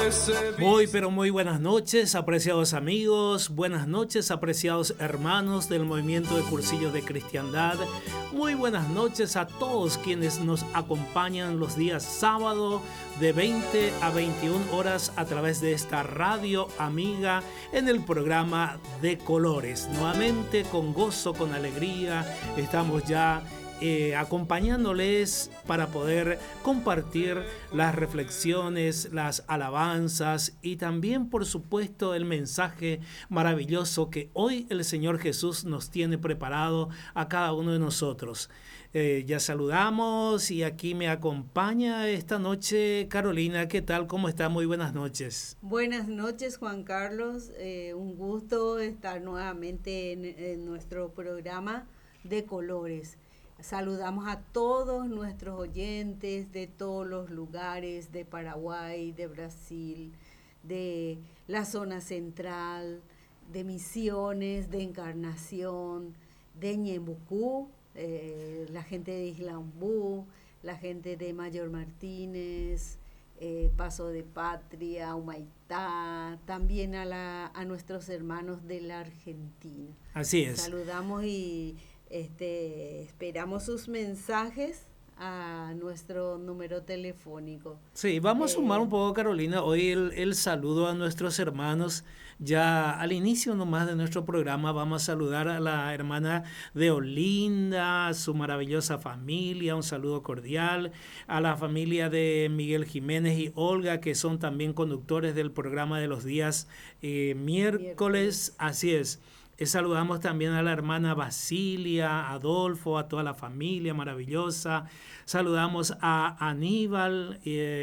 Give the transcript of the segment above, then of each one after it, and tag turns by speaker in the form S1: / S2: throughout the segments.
S1: Muy, pero muy buenas noches, apreciados amigos, buenas noches, apreciados hermanos del movimiento de Cursillos de Cristiandad. Muy buenas noches a todos quienes nos acompañan los días sábado de 20 a 21 horas a través de esta radio amiga en el programa de Colores. Nuevamente, con gozo, con alegría, estamos ya acompañándoles para poder compartir las reflexiones, las alabanzas y también, por supuesto, el mensaje maravilloso que hoy el Señor Jesús nos tiene preparado a cada uno de nosotros. Ya saludamos y aquí me acompaña esta noche Carolina. ¿Qué tal? ¿Cómo está? Muy buenas noches.
S2: Buenas noches, Juan Carlos. Un gusto estar nuevamente en nuestro programa de Colores. Saludamos a todos nuestros oyentes de todos los lugares de Paraguay, de Brasil, de la zona central, de Misiones, de Encarnación, de Ñemucú, la gente de Islambú, la gente de Mayor Martínez, Paso de Patria, Humaitá, también a nuestros hermanos de la Argentina.
S1: Así es.
S2: Saludamos y esperamos sus mensajes a nuestro número telefónico.
S1: Sí, vamos a sumar un poco, Carolina, hoy el saludo a nuestros hermanos. Ya al inicio nomás de nuestro programa vamos a saludar a la hermana de Olinda, a su maravillosa familia, un saludo cordial, a la familia de Miguel Jiménez y Olga, que son también conductores del programa de los días miércoles, así es. Saludamos también a la hermana Basilia, a Adolfo, a toda la familia maravillosa. Saludamos a Aníbal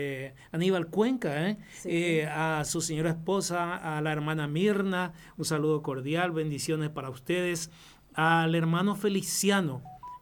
S1: Cuenca,
S2: Sí.
S1: a su señora esposa, a la hermana Mirna. Un saludo cordial, bendiciones para ustedes. Al hermano Feliciano.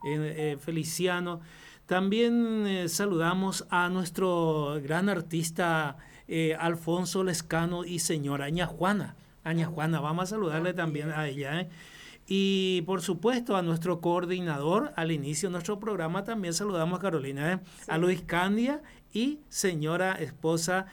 S1: También saludamos a nuestro gran artista Alfonso Lescano y señora Aña Juana. Vamos a saludarle también a ella. Y por supuesto a nuestro coordinador, al inicio de nuestro programa también saludamos a Carolina,
S2: Sí.
S1: a Luis Candia y señora esposa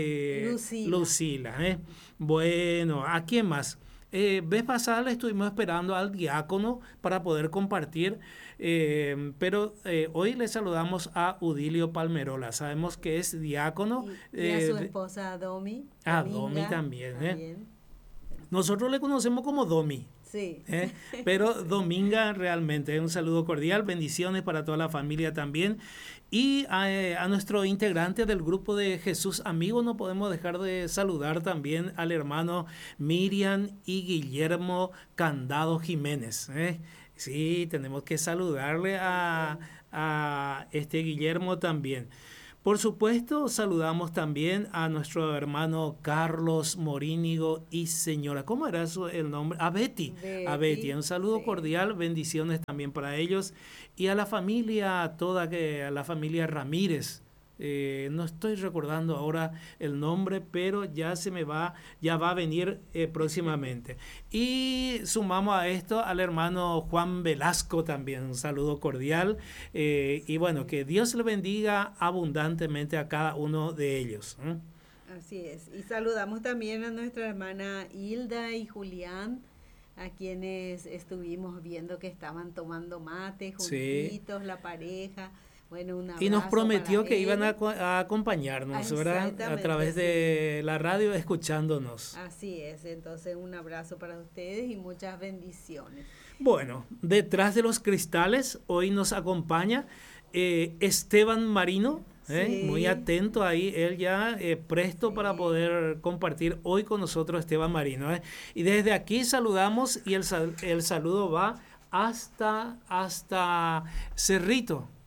S2: Lucila.
S1: Bueno, ¿a quién más? Vez pasada le estuvimos esperando al diácono para poder compartir, pero hoy le saludamos a Udilio Palmerola. Sabemos que es diácono.
S2: Y a su esposa Domi.
S1: A Domi también. Nosotros le conocemos como Domi.
S2: Sí.
S1: Pero Dominga realmente. Un saludo cordial, bendiciones para toda la familia también. Y a nuestro integrante del grupo de Jesús Amigo no podemos dejar de saludar también al hermano Miriam y Guillermo Candado Jiménez. Sí, tenemos que saludarle a este Guillermo también. Por supuesto, saludamos también a nuestro hermano Carlos Morínigo y señora, ¿cómo era el nombre? A Betty. A Betty. Un saludo cordial, bendiciones también para ellos. Y a la familia, a la familia Ramírez. No estoy recordando ahora el nombre, pero ya va a venir próximamente. Y sumamos a esto al hermano Juan Velasco también, un saludo cordial. Y bueno, que Dios le bendiga abundantemente a cada uno de ellos.
S2: Así es. Y saludamos también a nuestra hermana Hilda y Julián, a quienes estuvimos viendo que estaban tomando mate juntitos, sí. La pareja. Bueno, un abrazo.
S1: Y nos prometió que iban a acompañarnos, ¿verdad? A través de la radio, escuchándonos.
S2: Así es, entonces un abrazo para ustedes y muchas bendiciones.
S1: Bueno, detrás de los cristales hoy nos acompaña Esteban Marino.
S2: Sí.
S1: Muy atento ahí, él ya presto, sí, para poder compartir hoy con nosotros Esteban Marino. Y desde aquí saludamos y el saludo va hasta Cerrito.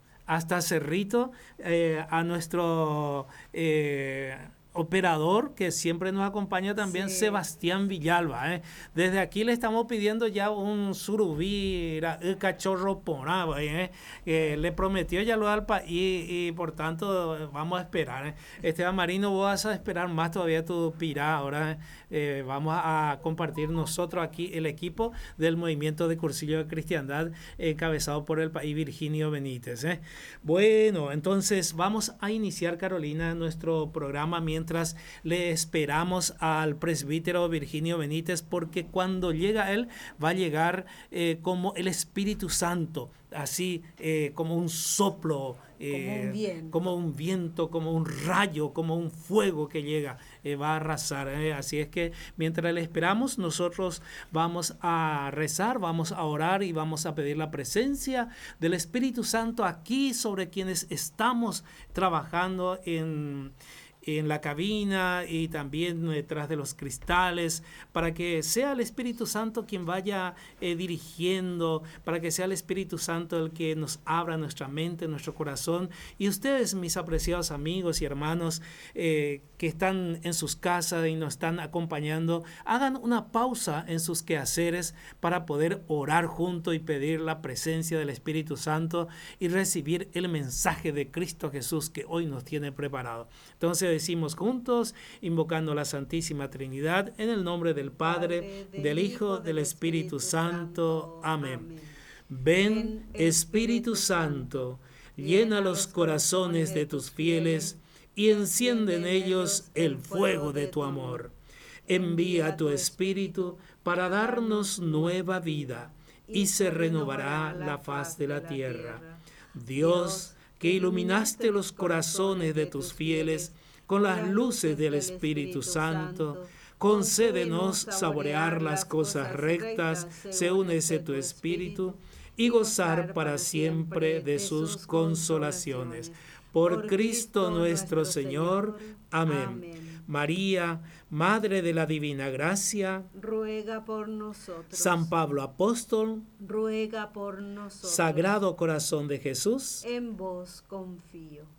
S1: A nuestro operador que siempre nos acompaña también, sí. Sebastián Villalba. Desde aquí le estamos pidiendo ya un surubí, el cachorro porado, le prometió ya lo al país y por tanto vamos a esperar. Esteban Marino, vos vas a esperar más todavía tu pirá. Ahora vamos a compartir nosotros aquí el equipo del movimiento de Cursillo de Cristiandad encabezado por el país Virginio Benítez. Bueno, entonces vamos a iniciar, Carolina, nuestro programa mientras mientras le esperamos al presbítero Virginio Benítez, porque cuando llega él va a llegar como el Espíritu Santo, así como un soplo, como un viento, como un rayo, como un fuego que llega, va a arrasar. Así es que mientras le esperamos, nosotros vamos a rezar, vamos a orar y vamos a pedir la presencia del Espíritu Santo aquí sobre quienes estamos trabajando en la cabina y también detrás de los cristales, para que sea el Espíritu Santo quien vaya dirigiendo, para que sea el Espíritu Santo el que nos abra nuestra mente, nuestro corazón. Y ustedes, mis apreciados amigos y hermanos que están en sus casas y nos están acompañando, hagan una pausa en sus quehaceres para poder orar juntos y pedir la presencia del Espíritu Santo y recibir el mensaje de Cristo Jesús que hoy nos tiene preparado. Entonces decimos juntos, invocando la Santísima Trinidad, en el nombre del Padre, del Hijo, del Espíritu Santo. Amén. Ven, Espíritu Santo, llena los corazones de tus fieles y enciende en ellos el fuego de tu amor. Envía tu Espíritu para darnos nueva vida y se renovará la faz de la tierra. Dios, que iluminaste los corazones de tus fieles con las luces del Espíritu Santo, concédenos saborear las cosas rectas según ese tu Espíritu y gozar para siempre de sus consolaciones. Por Cristo nuestro Señor. Amén. María, Madre de la Divina Gracia,
S2: ruega por nosotros.
S1: San Pablo Apóstol,
S2: ruega por nosotros.
S1: Sagrado Corazón de Jesús,
S2: en vos confío.